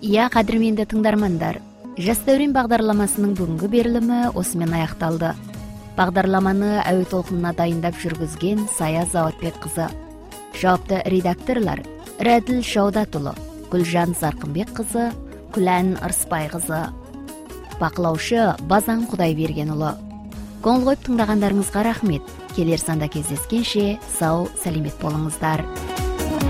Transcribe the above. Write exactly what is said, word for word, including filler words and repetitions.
Иә, қадірменді тыңдармандар, Жас дәурен бағдарламасының бүгінгі берілімі осымен аяқталды. Бағдарламаны әуе толқынына дайындап жүргізген Сая Заватбек қызы. Жауапты редакторлар Рәділ Шаудатұлы, Гүлжан Зарқынбек қызы, Күлән Ырыспай қызы. Бақылаушы Базан Құдайбергенұлы. Көңіл қойып тыңдағандарыңызға рахмет. Келер санда кездескенше сау, сәлемет болыңыздар.